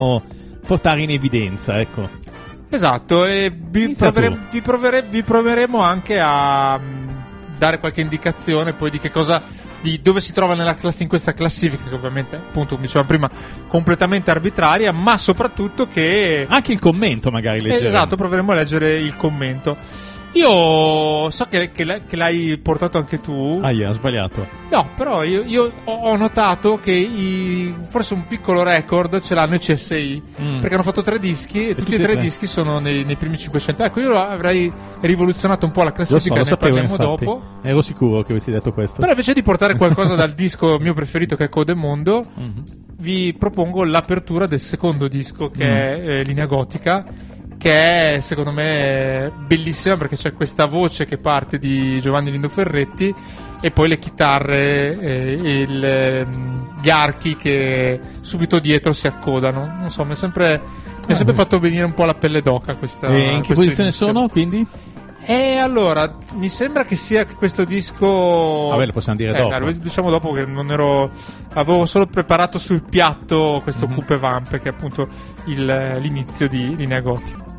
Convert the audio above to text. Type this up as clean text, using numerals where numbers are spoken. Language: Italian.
portare in evidenza, ecco. Esatto, e vi proveremo anche a dare qualche indicazione poi di che cosa, di dove si trova in questa classifica, che ovviamente, appunto, come dicevamo prima, completamente arbitraria, ma soprattutto che anche il commento magari leggere. Esatto, proveremo a leggere il commento. Io so che l'hai portato anche tu. Ho sbagliato. No, però io ho notato che forse un piccolo record ce l'hanno i CSI, perché hanno fatto 3 dischi e tutti e 3 dischi sono nei primi 500. Ecco, io avrei rivoluzionato un po' la classifica, lo sapevo, parliamo infatti. dopo. Ero sicuro che avessi detto questo. Però invece di portare qualcosa dal disco mio preferito, che è Codemondo, vi propongo l'apertura del secondo disco, che è Linea Gotica, che è secondo me bellissima, perché c'è questa voce che parte di Giovanni Lindo Ferretti e poi le chitarre e gli archi che subito dietro si accodano. Non so, mi ha sempre fatto venire un po' la pelle d'oca questa. E in che posizione inizio. sono, quindi? E allora, mi sembra che sia questo disco. Vabbè, lo possiamo dire dopo. Lo diciamo dopo, che avevo solo preparato sul piatto questo Coupe Vamp, che è appunto l'inizio di Linea Gotica.